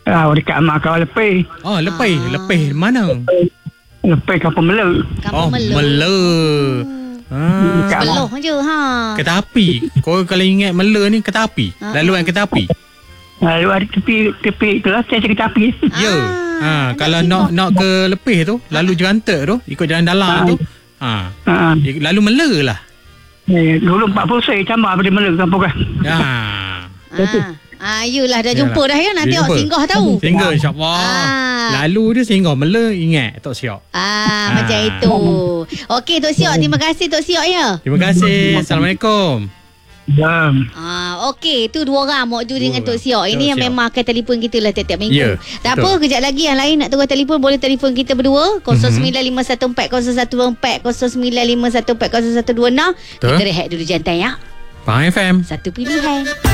Dekat mak kau Lepih. Oh, Lepih mana? Lepih Kampung Mela. Kampung Mela. Mela. Sebelah je ha. Kereta api. Kau kalau ingat Mela ni kereta api. Laluan kereta api. Lalu ada tepi kelas saya kereta api. Ya. Kalau nak ke Lepih tu, lalu Jerantek tu, ikut jalan dalam tu. Lalu Mela lah. Dulu 40 saya sama pada Mela kampung kan. Yelah dah jumpa dah ya. Nanti awak singgah tahu. Singgah insyaAllah. Lalu dia singgah Mela, ingat Tok Siok. Macam itu. Okey Tok Siok, terima kasih Tok Siok ya. Terima kasih. Assalamualaikum. Okey, tu dua orang Mok Ju dengan Tok Siok. Ini yang memang akan telefon kita lah tiap-tiap minggu. Ya, tak apa, kejap lagi yang lain nak tukar telefon, boleh telefon kita berdua 09514014, 0951401426. Kita rehat dulu jantan ya. Faham FM. Satu pilihan.